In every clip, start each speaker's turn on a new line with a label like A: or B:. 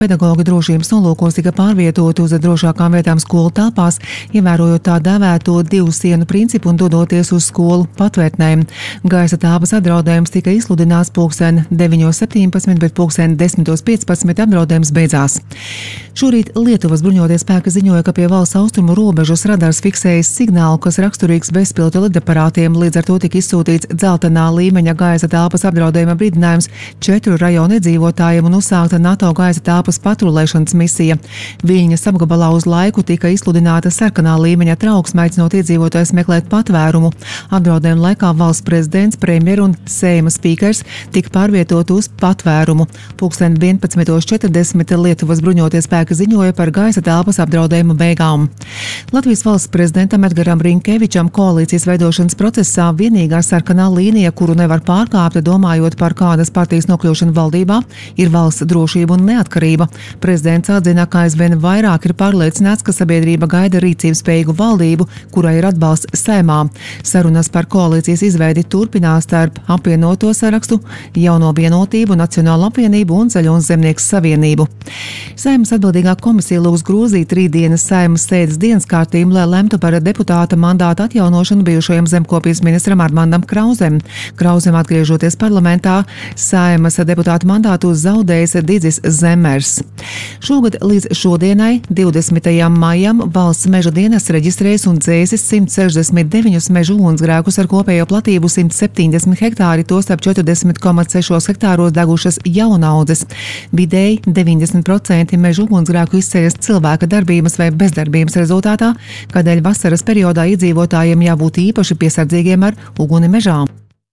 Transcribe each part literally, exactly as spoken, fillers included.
A: Pedagoģi drošības nolūkos tika pārvietoti uz drošākām vietām skolu telpās, ievērojot tā dēvēto divu sienu principu un dodoties uz skolu patvērtnēm. Gaisa telpas apdraudējums tika izsludināts pulksten deviņos septiņpadsmit, bet pulksten desmitos piecpadsmit apdraudējums beidzās. Šorīt Lietuvas bruņotie spēki ziņoja, ka pie valsts austrumu robežas radars fiksējis signālu, kas raksturīgs bezpilota lidaparātiem, līdz ar to tika izsūtīts dzeltenā līmeņa gaisa telpas apdraudējuma brīdinājums četru rajonu iedzīvotājiem un uzsākta NATO gaisa telpas patrulēšanas misija. Viļņas apgabalā uz laiku tika izsludināta sarkanā līmeņa trauksme, aicinot iedzīvotājus meklēt patvērumu. Apdraudējuma laikā valsts prezidents, premjeru un Seima spīkers tika pārvietot uz patvērumu. Pulksten vienpadsmitos četrdesmit Lietuvas bruņotie spēki ziņoja par gaisa telpas apdraudējumu beigām. Latvijas valsts prezidentam Edgaram Rinkevičam koalīcijas veidošanas procesā vienīgā sarkanā līnija, kuru nevar pārkāpt, domājot par kādas partijas nokļūšanu valdībā, ir valsts drošība un neatkarība. Prezidents atzina, ka aizvien vairāk ir pārliecināts, ka sabiedrība gaida rīcības spējīgu valdību, kurai ir atbalsts Saeimā. Sarunas par koalīcijas izveidi turpinās starp apvienoto sarakstu, Jauno vienotību, Nacionālo apvienību un Zaļo un Zemnieku savienību. Saeimas atbildīgā komisija lūgs grozīt rītdienas Saeimas sēdes dienas kārtību, lai lemtu par deputāta mandāta atjaunošanu bijušajam zemkopības ministram Armandam Krauzem. Krauzem atgriežoties parlamentā, Saeimas deputāta mandātu zaudējis Didzis Zemers. Šogad līdz šodienai, divdesmitajam maijam, valsts meža dienas reģistrējas un dzēsis simt sešdesmit deviņus mežu ugunsgrēkus ar kopējo platību simt septiņdesmit hektāri, tostarp četrdesmit komats sešos hektāros degušas jaunaudzes. Vidēji deviņdesmit procenti mežu ugunsgrēku izceļas cilvēka darbības vai bezdarbības rezultātā, kādēļ vasaras periodā iedzīvotājiem jābūt īpaši piesardzīgiem ar uguni mežā.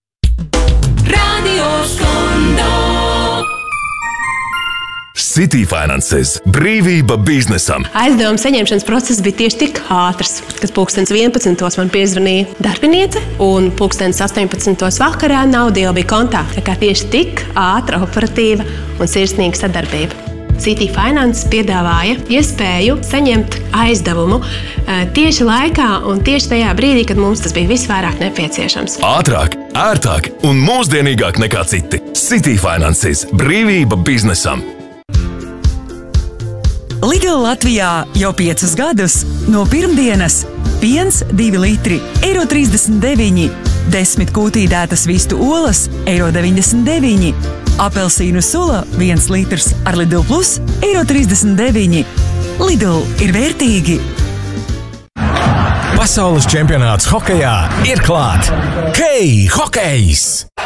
B: Radio Skondo.
C: City Finanses – brīvība biznesam.
D: Aizdevuma saņemšanas process bija tieši tik ātrs, kas pulkstens vienpadsmitos man piezvanīja darbiniece, un pulkstens astoņpadsmitos vakarā nauda jau bija kontā. Tā kā tieši tik ātra, operatīva un sirsnīga sadarbība. City Finanses piedāvāja iespēju saņemt aizdevumu tieši laikā un tieši tajā brīdī, kad mums tas bija visvairāk nepieciešams.
C: Ātrāk, ērtāk un mūsdienīgāk nekā citi. City Finanses – brīvība biznesam.
E: Lidl Latvijā jau piecus gadus no pirmdienas piens divi litri, eiro trīsdesmit deviņi, desmit kūtīdētas vistu olas, eiro deviņdesmit deviņi, apelsīnu sula viens litrs ar Lidl Plus, eiro trīsdesmit deviņi. Lidl ir vērtīgi!
F: Pasaules čempionāts hokejā ir klāt! Kei, hokejs!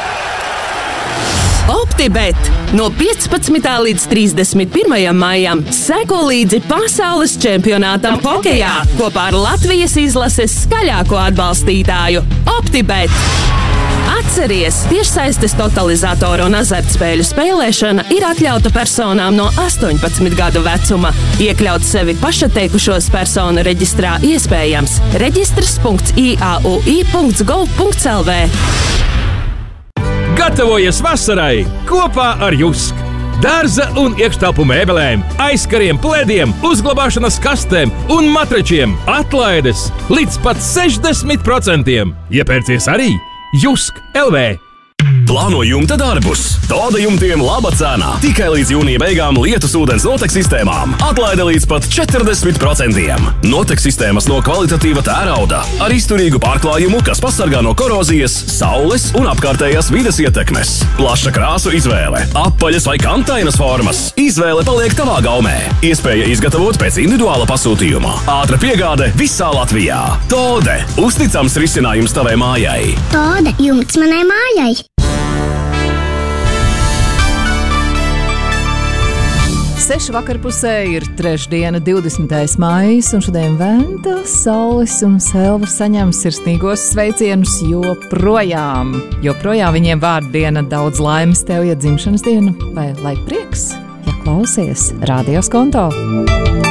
B: OptiBet no piecpadsmitā līdz trīsdesmit pirmajam maijam seko līdzi pasaules čempionātam hokejā kopā ar Latvijas izlases skaļāko atbalstītāju OptiBet. Atceries, tiešsaistes totalizatoru un azartspēļu spēlēšana ir atļauta personām no astoņpadsmit gadu vecuma. Iekļaut sevi pašateikušos personu reģistrā iespējams. Reģistrs punkts i a u i punkts gov punkts l v.
G: Gatavojies vasarai kopā ar Jusk! Dārza un iekštelpu mēbelēm, aizkariem, plēdiem, uzglabāšanas kastēm un matračiem atlaides līdz pat sešdesmit procentiem. Iepērcies arī Jusk L V.
C: Plāno jumta darbus. Toda jumtiem laba cena. Tikai līdz jūnija beigām lietus ūdens notek sistēmām. Atlaide līdz pat četrdesmit procentiem. Notek sistēmas no kvalitatīva tērauda ar izturīgu pārklājumu, kas pasargā no korozijas, saules un apkārtējās vides ietekmes. Plaša krāsu izvēle. Apaļas vai kantainas formas. Izvēle paliek tavā gaumē. Iespēja izgatavot pēc individuāla pasūtījuma. Ātra piegāde visā Latvijā. Tode. Uzticams risinājums tavai mājai.
H: Tode. Jumts manai mājai.
I: Sešu vakarpusē ir trešdiena, divdesmitais maijs, un šodien Venta, Saules un Selva saņem sirsnīgos sveicienus joprojām. Joprojām viņiem vārdiena, daudz laimes tev, ja dzimšanas diena, vai lai prieks, ja klausies Radio Skondo.